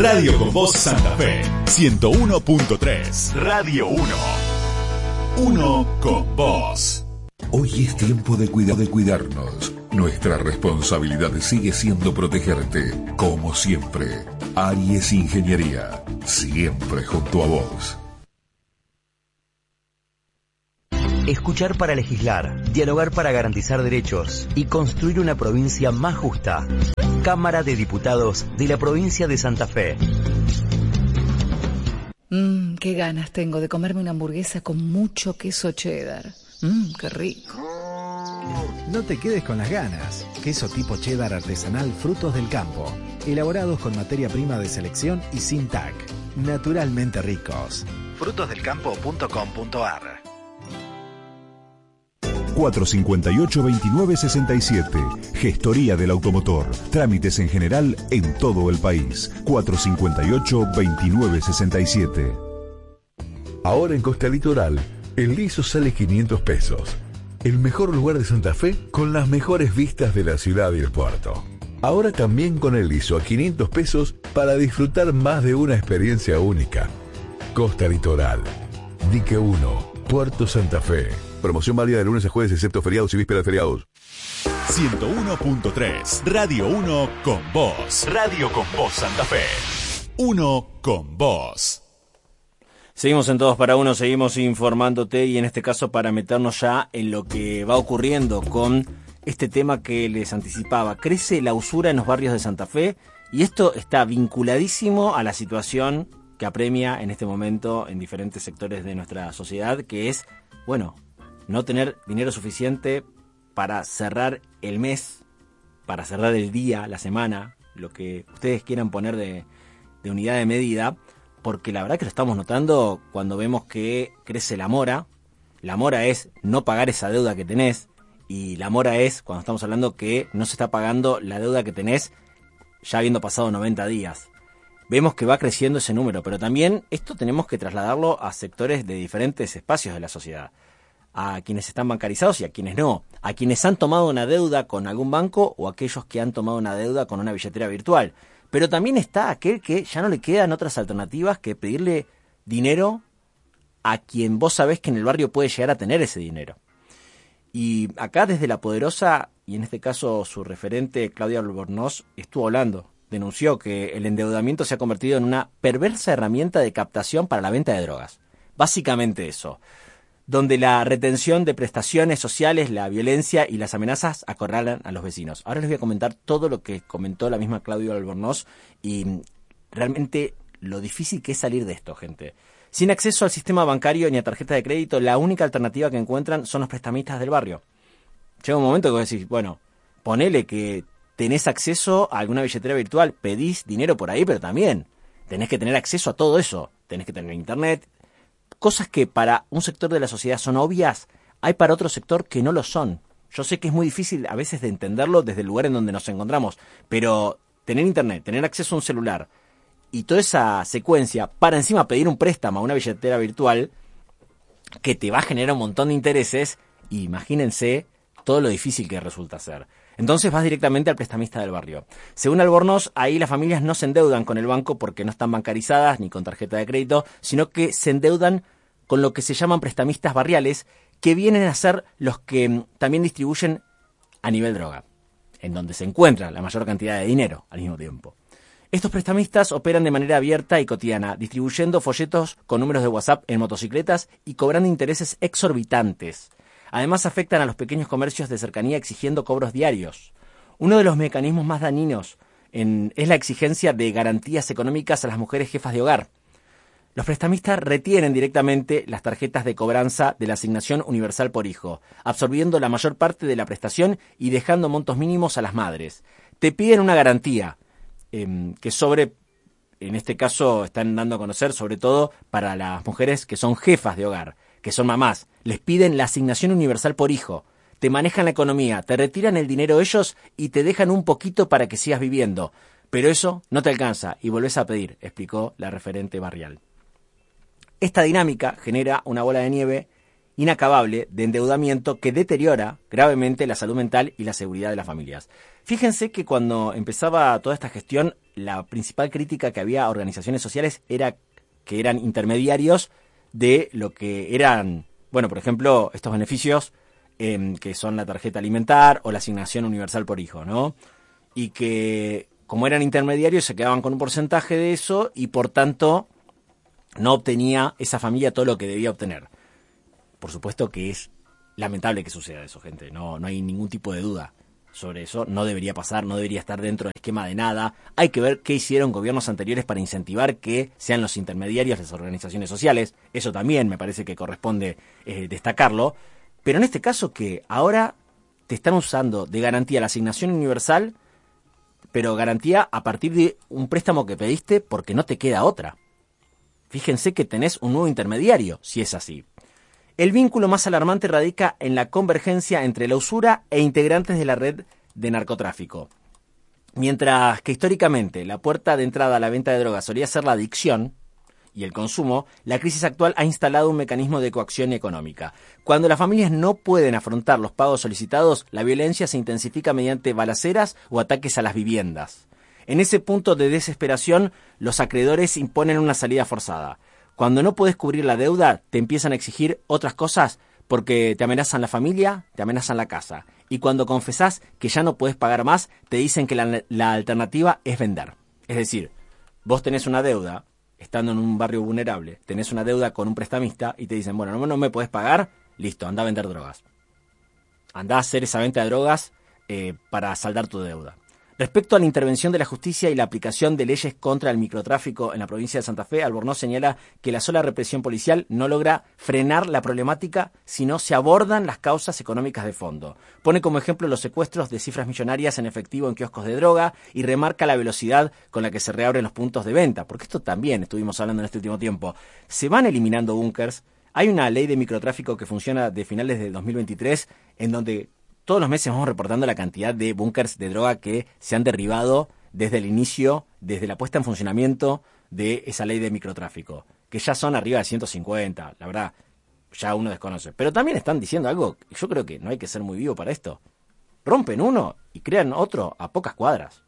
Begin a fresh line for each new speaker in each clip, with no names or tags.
Radio con Voz Santa Fe 101.3. Radio 1. Uno con vos.
Hoy es tiempo de cuidarnos. Nuestra responsabilidad sigue siendo protegerte, como siempre. Aries Ingeniería, siempre junto a vos.
Escuchar para legislar, dialogar para garantizar derechos y construir una provincia más justa. Cámara de Diputados de la provincia de Santa Fe.
Qué ganas tengo de comerme una hamburguesa con mucho queso cheddar. Qué rico.
No te quedes con las ganas. Queso tipo cheddar artesanal Frutos del Campo. Elaborados con materia prima de selección y sin TAC. Naturalmente ricos. frutosdelcampo.com.ar
458-2967. Gestoría del automotor. Trámites en general en todo el país. 458-2967.
Ahora en Costa Litoral, el liso sale 500 pesos. El mejor lugar de Santa Fe con las mejores vistas de la ciudad y el puerto. Ahora también con el liso a 500 pesos para disfrutar más de una experiencia única. Costa Litoral. Dique 1. Puerto Santa Fe. Promoción válida de lunes a jueves excepto feriados y vísperas de feriados.
101.3. Radio 1 con vos. Radio con Voz Santa Fe. Uno con vos.
Seguimos en Todos para Uno, seguimos informándote y en este caso para meternos ya en lo que va ocurriendo con este tema que les anticipaba. Crece la usura en los barrios de Santa Fe y esto está vinculadísimo a la situación que apremia en este momento en diferentes sectores de nuestra sociedad, que es, bueno, no tener dinero suficiente para cerrar el mes, para cerrar el día, la semana, lo que ustedes quieran poner de unidad de medida. Porque la verdad que lo estamos notando cuando vemos que crece la mora. La mora es no pagar esa deuda que tenés. Y la mora es cuando estamos hablando que no se está pagando la deuda que tenés ya habiendo pasado 90 días. Vemos que va creciendo ese número, pero también esto tenemos que trasladarlo a sectores de diferentes espacios de la sociedad. A quienes están bancarizados y a quienes no. A quienes han tomado una deuda con algún banco o aquellos que han tomado una deuda con una billetera virtual. Pero también está aquel que ya no le quedan otras alternativas que pedirle dinero a quien vos sabés que en el barrio puede llegar a tener ese dinero. Y acá desde La Poderosa, y en este caso su referente Claudia Albornoz, estuvo hablando, denunció que el endeudamiento se ha convertido en una perversa herramienta de captación para la venta de drogas. Básicamente eso. Donde la retención de prestaciones sociales, la violencia y las amenazas acorralan a los vecinos. Ahora les voy a comentar todo lo que comentó la misma Claudia Albornoz y realmente lo difícil que es salir de esto, gente. Sin acceso al sistema bancario ni a tarjeta de crédito, la única alternativa que encuentran son los prestamistas del barrio. Llega un momento que vos decís, bueno, ponele que tenés acceso a alguna billetera virtual, pedís dinero por ahí, pero también tenés que tener acceso a todo eso. Tenés que tener internet. Cosas que para un sector de la sociedad son obvias, hay para otro sector que no lo son. Yo sé que es muy difícil a veces de entenderlo desde el lugar en donde nos encontramos, pero tener internet, tener acceso a un celular y toda esa secuencia para encima pedir un préstamo a una billetera virtual que te va a generar un montón de intereses, imagínense todo lo difícil que resulta ser. Entonces vas directamente al prestamista del barrio. Según Albornoz, ahí las familias no se endeudan con el banco porque no están bancarizadas ni con tarjeta de crédito, sino que se endeudan con lo que se llaman prestamistas barriales, que vienen a ser los que también distribuyen a nivel droga, en donde se encuentra la mayor cantidad de dinero al mismo tiempo. Estos prestamistas operan de manera abierta y cotidiana, distribuyendo folletos con números de WhatsApp en motocicletas y cobrando intereses exorbitantes. Además afectan a los pequeños comercios de cercanía exigiendo cobros diarios. Uno de los mecanismos más dañinos es la exigencia de garantías económicas a las mujeres jefas de hogar. Los prestamistas retienen directamente las tarjetas de cobranza de la Asignación Universal por Hijo, absorbiendo la mayor parte de la prestación y dejando montos mínimos a las madres. Te piden una garantía en este caso están dando a conocer sobre todo para las mujeres que son jefas de hogar, que son mamás. Les piden la Asignación Universal por Hijo. Te manejan la economía, te retiran el dinero ellos y te dejan un poquito para que sigas viviendo. Pero eso no te alcanza y volvés a pedir, explicó la referente barrial. Esta dinámica genera una bola de nieve inacabable de endeudamiento que deteriora gravemente la salud mental y la seguridad de las familias. Fíjense que cuando empezaba toda esta gestión la principal crítica que había a organizaciones sociales era que eran intermediarios de lo que eran, bueno, por ejemplo, estos beneficios que son la tarjeta alimentar o la asignación universal por hijo, ¿no? Y que como eran intermediarios se quedaban con un porcentaje de eso y por tanto no obtenía esa familia todo lo que debía obtener. Por supuesto que es lamentable que suceda eso, gente, no hay ningún tipo de duda sobre eso, no debería pasar, no debería estar dentro del esquema de nada. Hay que ver qué hicieron gobiernos anteriores para incentivar que sean los intermediarios las organizaciones sociales, eso también me parece que corresponde destacarlo, pero en este caso que ahora te están usando de garantía la asignación universal, pero garantía a partir de un préstamo que pediste porque no te queda otra. Fíjense que tenés un nuevo intermediario, si es así. El vínculo más alarmante radica en la convergencia entre la usura e integrantes de la red de narcotráfico. Mientras que históricamente la puerta de entrada a la venta de drogas solía ser la adicción y el consumo, la crisis actual ha instalado un mecanismo de coacción económica. Cuando las familias no pueden afrontar los pagos solicitados, la violencia se intensifica mediante balaceras o ataques a las viviendas. En ese punto de desesperación, los acreedores imponen una salida forzada. Cuando no puedes cubrir la deuda, te empiezan a exigir otras cosas porque te amenazan la familia, te amenazan la casa. Y cuando confesás que ya no puedes pagar más, te dicen que la alternativa es vender. Es decir, vos tenés una deuda, estando en un barrio vulnerable, tenés una deuda con un prestamista y te dicen, bueno, no me puedes pagar, listo, anda a vender drogas. Anda a hacer esa venta de drogas para saldar tu deuda. Respecto a la intervención de la justicia y la aplicación de leyes contra el microtráfico en la provincia de Santa Fe, Albornoz señala que la sola represión policial no logra frenar la problemática si no se abordan las causas económicas de fondo. Pone como ejemplo los secuestros de cifras millonarias en efectivo en kioscos de droga y remarca la velocidad con la que se reabren los puntos de venta, porque esto también estuvimos hablando en este último tiempo. Se van eliminando búnkers. Hay una ley de microtráfico que funciona de finales del 2023 en donde todos los meses vamos reportando la cantidad de búnkers de droga que se han derribado desde el inicio, desde la puesta en funcionamiento de esa ley de microtráfico, que ya son arriba de 150, la verdad, ya uno desconoce. Pero también están diciendo algo, yo creo que no hay que ser muy vivo para esto. Rompen uno y crean otro a pocas cuadras.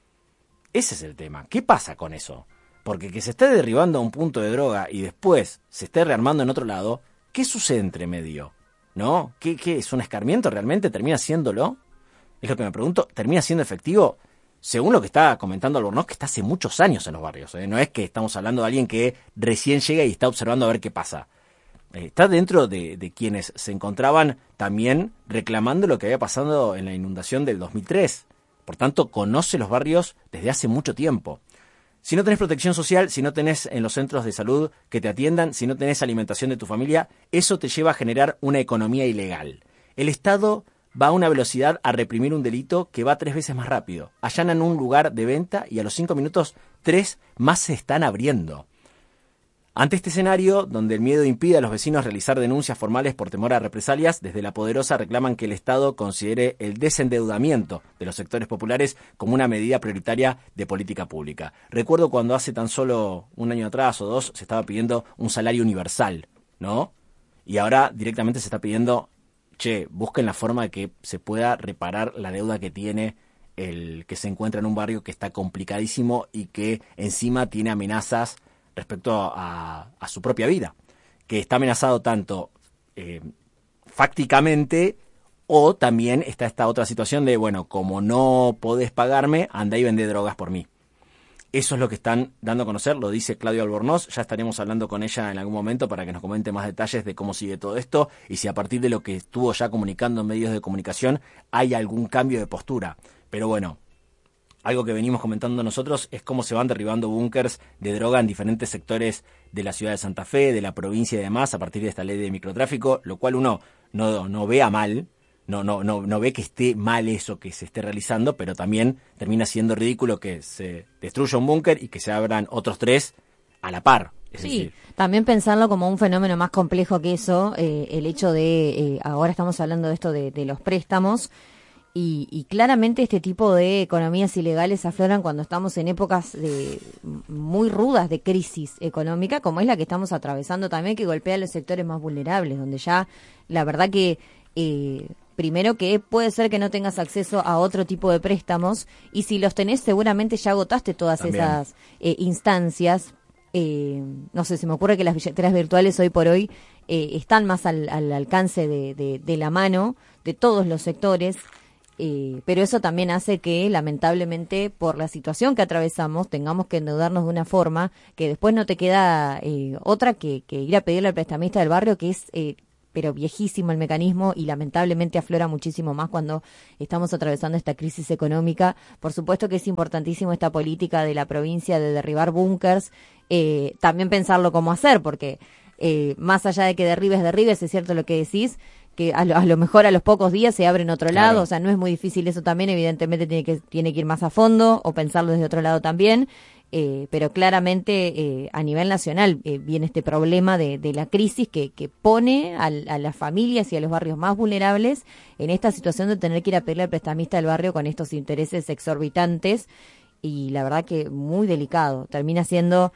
Ese es el tema. ¿Qué pasa con eso? Porque que se esté derribando un punto de droga y después se esté rearmando en otro lado, ¿qué sucede entre medio? ¿No? ¿Qué es un escarmiento realmente? ¿Termina siéndolo? Es lo que me pregunto. ¿Termina siendo efectivo? Según lo que está comentando Albornoz, que está hace muchos años en los barrios. No es que estamos hablando de alguien que recién llega y está observando a ver qué pasa. Está dentro de quienes se encontraban también reclamando lo que había pasado en la inundación del 2003. Por tanto, conoce los barrios desde hace mucho tiempo. Si no tenés protección social, si no tenés en los centros de salud que te atiendan, si no tenés alimentación de tu familia, eso te lleva a generar una economía ilegal. El Estado va a una velocidad a reprimir un delito que va 3 veces más rápido. Allanan un lugar de venta y a los 5 minutos 3 más se están abriendo. Ante este escenario, donde el miedo impide a los vecinos realizar denuncias formales por temor a represalias, desde La Poderosa reclaman que el Estado considere el desendeudamiento de los sectores populares como una medida prioritaria de política pública. Recuerdo cuando hace tan solo un año atrás o 2 se estaba pidiendo un salario universal, ¿no? Y ahora directamente se está pidiendo, busquen la forma de que se pueda reparar la deuda que tiene el que se encuentra en un barrio que está complicadísimo y que encima tiene amenazas respecto a su propia vida, que está amenazado tanto fácticamente o también está esta otra situación de, bueno, como no podés pagarme, andá y vendé drogas por mí. Eso es lo que están dando a conocer, lo dice Claudio Albornoz, ya estaremos hablando con ella en algún momento para que nos comente más detalles de cómo sigue todo esto y si a partir de lo que estuvo ya comunicando en medios de comunicación hay algún cambio de postura. Pero bueno, algo que venimos comentando nosotros es cómo se van derribando búnkers de droga en diferentes sectores de la ciudad de Santa Fe, de la provincia y demás, a partir de esta ley de microtráfico, lo cual uno no vea mal, no ve que esté mal eso que se esté realizando, pero también termina siendo ridículo que se destruya un búnker y que se abran otros 3 a la par. Es decir,
también pensarlo como un fenómeno más complejo que eso, el hecho de, ahora estamos hablando de esto de los préstamos, y claramente este tipo de economías ilegales afloran cuando estamos en épocas muy rudas de crisis económica, como es la que estamos atravesando también, que golpea a los sectores más vulnerables, donde ya la verdad que primero que puede ser que no tengas acceso a otro tipo de préstamos, y si los tenés seguramente ya agotaste todas
También.
esas instancias. No sé, se me ocurre que las billeteras virtuales hoy por hoy están más al alcance de la mano de todos los sectores, pero eso también hace que lamentablemente por la situación que atravesamos tengamos que endeudarnos de una forma que después no te queda otra que ir a pedirle al prestamista del barrio, que es pero viejísimo el mecanismo, y lamentablemente aflora muchísimo más cuando estamos atravesando esta crisis económica. Por supuesto que es importantísimo esta política de la provincia de derribar búnkers, también pensarlo cómo hacer, porque más allá de que derribes, es cierto lo que decís, que a lo mejor a los pocos días se abre en otro lado,
Claro.
o sea, no es muy difícil eso también, evidentemente tiene que ir más a fondo o pensarlo desde otro lado también. Pero claramente a nivel nacional viene este problema de la crisis que pone a las familias y a los barrios más vulnerables en esta situación de tener que ir a pedirle al prestamista del barrio con estos intereses exorbitantes, y la verdad que muy delicado, termina siendo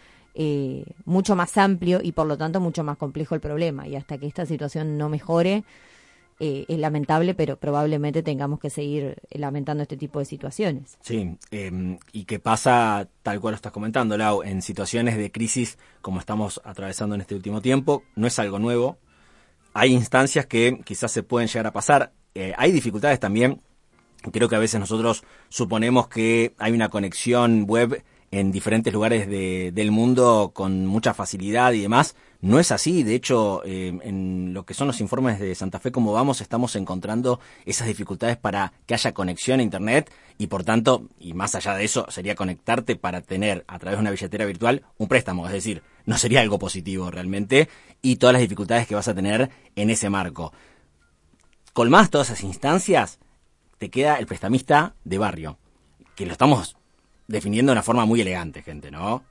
mucho más amplio y por lo tanto mucho más complejo el problema, y hasta que esta situación no mejore es lamentable, pero probablemente tengamos que seguir lamentando este tipo de situaciones.
Sí, y que pasa, tal cual lo estás comentando, Lau, en situaciones de crisis como estamos atravesando en este último tiempo, no es algo nuevo. Hay instancias que quizás se pueden llegar a pasar. Hay dificultades también. Creo que a veces nosotros suponemos que hay una conexión web en diferentes lugares del mundo con mucha facilidad y demás. No es así. De hecho, en lo que son los informes de Santa Fe Como Vamos, estamos encontrando esas dificultades para que haya conexión a Internet, y por tanto, y más allá de eso, sería conectarte para tener a través de una billetera virtual un préstamo. Es decir, no sería algo positivo realmente, y todas las dificultades que vas a tener en ese marco. Colmadas todas esas instancias, te queda el prestamista de barrio, que lo estamos definiendo de una forma muy elegante, gente, ¿no?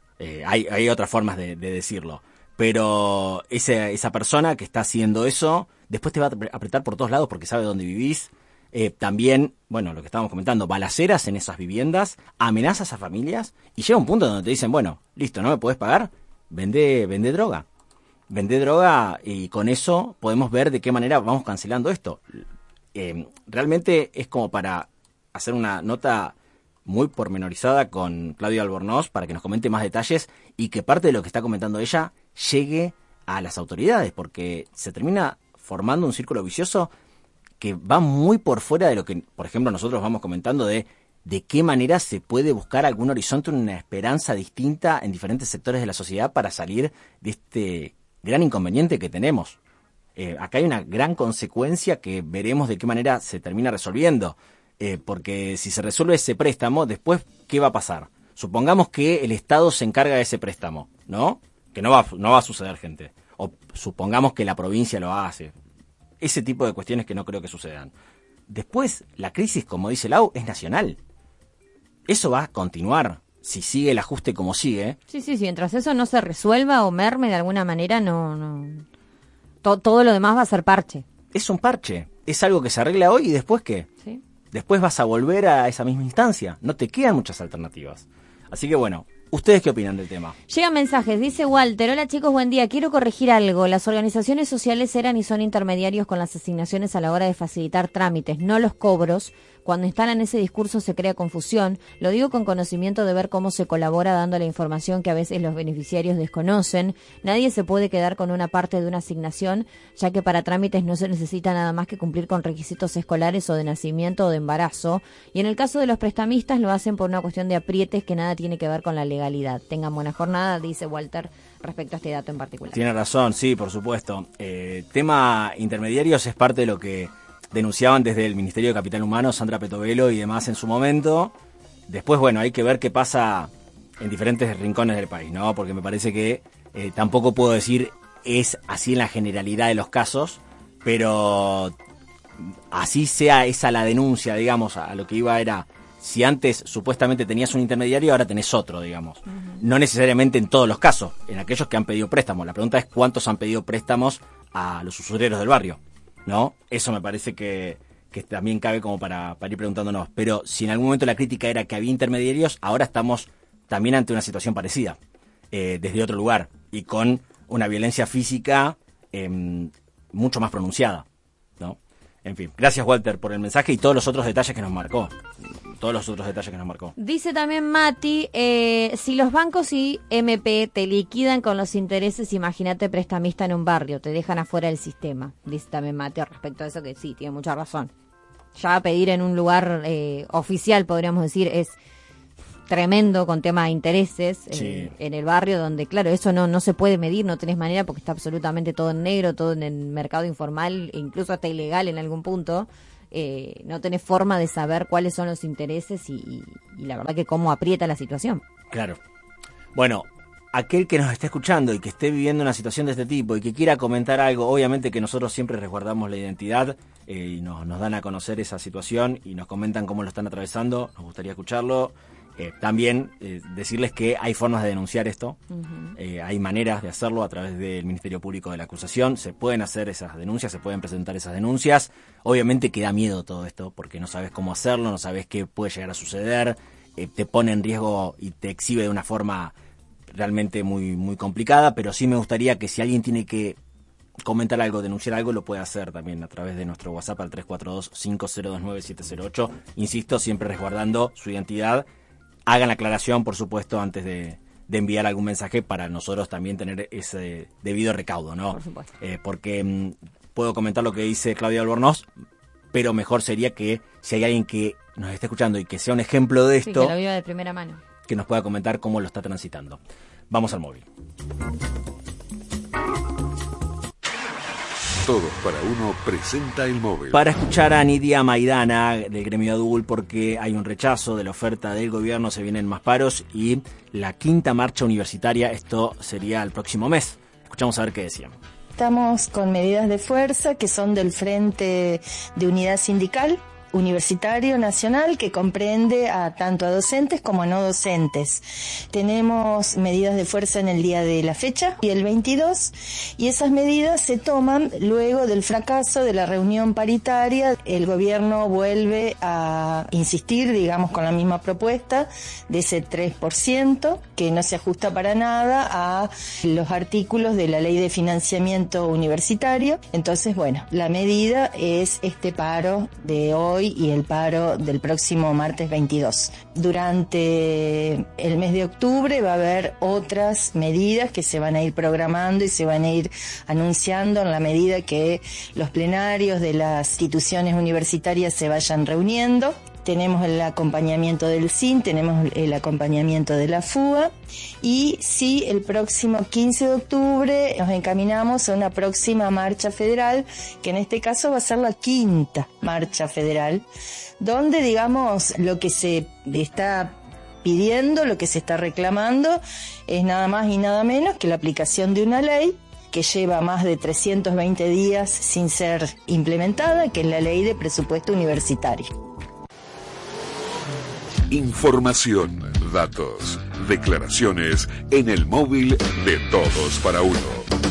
Hay otras formas de decirlo. Pero esa persona que está haciendo eso, después te va a apretar por todos lados porque sabe dónde vivís. También, bueno, lo que estábamos comentando, balaceras en esas viviendas, amenazas a familias, y llega un punto donde te dicen, bueno, listo, ¿no me podés pagar? Vende droga. Vende droga, y con eso podemos ver de qué manera vamos cancelando esto. Realmente es como para hacer una nota muy pormenorizada con Claudia Albornoz para que nos comente más detalles, y que parte de lo que está comentando ella llegue a las autoridades, porque se termina formando un círculo vicioso que va muy por fuera de lo que, por ejemplo, nosotros vamos comentando de qué manera se puede buscar algún horizonte, una esperanza distinta en diferentes sectores de la sociedad para salir de este gran inconveniente que tenemos. Acá hay una gran consecuencia que veremos de qué manera se termina resolviendo. Porque si se resuelve ese préstamo, después, ¿qué va a pasar? Supongamos que el Estado se encarga de ese préstamo, ¿no? Que no va a suceder, gente. O supongamos que la provincia lo hace. Ese tipo de cuestiones que no creo que sucedan. Después, la crisis, como dice Lau, es nacional. Eso va a continuar si sigue el ajuste como sigue.
Sí, mientras eso no se resuelva o merme de alguna manera, no. Todo lo demás va a ser parche.
Es un parche. Es algo que se arregla hoy, y después, ¿qué?
Sí.
Después vas a volver a esa misma instancia. No te quedan muchas alternativas. Así que bueno, ¿ustedes qué opinan del tema?
Llegan mensajes, dice Walter: hola chicos, buen día, quiero corregir algo. Las organizaciones sociales eran y son intermediarios con las asignaciones a la hora de facilitar trámites, no los cobros. Cuando instalan ese discurso se crea confusión. Lo digo con conocimiento de ver cómo se colabora dando la información que a veces los beneficiarios desconocen. Nadie se puede quedar con una parte de una asignación, ya que para trámites no se necesita nada más que cumplir con requisitos escolares o de nacimiento o de embarazo. Y en el caso de los prestamistas lo hacen por una cuestión de aprietes que nada tiene que ver con la legalidad. Tengan buena jornada, dice Walter, respecto a este dato en particular.
Tiene razón, sí, por supuesto. Tema intermediarios es parte de lo que denunciaban desde el Ministerio de Capital Humano, Sandra Petovelo y demás en su momento. Después, bueno, hay que ver qué pasa en diferentes rincones del país, ¿no? Porque me parece que tampoco puedo decir es así en la generalidad de los casos, pero así sea esa la denuncia, digamos, a lo que iba era, si antes supuestamente tenías un intermediario, ahora tenés otro, digamos. No necesariamente en todos los casos, en aquellos que han pedido préstamos. La pregunta es cuántos han pedido préstamos a los usureros del barrio, ¿no? Eso me parece que también cabe como para ir preguntándonos. Pero si en algún momento la crítica era que había intermediarios, ahora estamos también ante una situación parecida, desde otro lugar, y con una violencia física mucho más pronunciada, ¿no? En fin, gracias Walter por el mensaje y todos los otros detalles que nos marcó.
Dice también Mati, si los bancos y MP te liquidan con los intereses, imagínate prestamista en un barrio, te dejan afuera del sistema. Dice también Mati respecto a eso, que sí, tiene mucha razón. Ya pedir en un lugar oficial, podríamos decir, es tremendo con tema de intereses en el barrio, donde claro, eso no se puede medir, no tenés manera porque está absolutamente todo en negro, todo en el mercado informal, e incluso hasta ilegal en algún punto. No tenés forma de saber cuáles son los intereses y la verdad que cómo aprieta la situación.
Claro. Bueno, aquel que nos esté escuchando y que esté viviendo una situación de este tipo y que quiera comentar algo, obviamente que nosotros siempre resguardamos la identidad y nos dan a conocer esa situación y nos comentan cómo lo están atravesando, nos gustaría escucharlo. También decirles que hay formas de denunciar esto, hay maneras de hacerlo a través del Ministerio Público de la Acusación, se pueden hacer esas denuncias, se pueden presentar esas denuncias. Obviamente que da miedo todo esto porque no sabes cómo hacerlo, no sabes qué puede llegar a suceder, te pone en riesgo y te exhibe de una forma realmente muy, muy complicada, pero sí me gustaría que si alguien tiene que comentar algo, denunciar algo, lo puede hacer también a través de nuestro WhatsApp al 342-5029-708, insisto, siempre resguardando su identidad. Hagan la aclaración, por supuesto, antes de enviar algún mensaje para nosotros también tener ese debido recaudo, ¿no?
Por supuesto.
Porque puedo comentar lo que dice Claudia Albornoz, pero mejor sería que si hay alguien que nos esté escuchando y que sea un ejemplo de esto,
que lo viva de primera mano,
que nos pueda comentar cómo lo está transitando. Vamos al móvil.
Todos para uno presenta el móvil.
Para escuchar a Nidia Maidana del gremio ADUL, porque hay un rechazo de la oferta del gobierno, se vienen más paros y la 5ª marcha universitaria, esto sería el próximo mes. Escuchamos a ver qué decían.
Estamos con medidas de fuerza que son del Frente de Unidad Sindical Universitario Nacional, que comprende tanto a docentes como a no docentes. Tenemos medidas de fuerza en el día de la fecha y el 22, y esas medidas se toman luego del fracaso de la reunión paritaria. El gobierno vuelve a insistir, digamos, con la misma propuesta de ese 3%, que no se ajusta para nada a los artículos de la Ley de Financiamiento Universitario. Entonces, bueno, la medida es este paro de hoy y el paro del próximo martes 22. Durante el mes de octubre va a haber otras medidas que se van a ir programando y se van a ir anunciando en la medida que los plenarios de las instituciones universitarias se vayan reuniendo. Tenemos el acompañamiento del CIN, tenemos el acompañamiento de la FUA, y sí, el próximo 15 de octubre nos encaminamos a una próxima marcha federal, que en este caso va a ser la 5ª marcha federal, donde, digamos, lo que se está pidiendo, lo que se está reclamando, es nada más y nada menos que la aplicación de una ley que lleva más de 320 días sin ser implementada, que es la Ley de Presupuesto Universitario.
Información, datos, declaraciones en el móvil de Todos para Uno.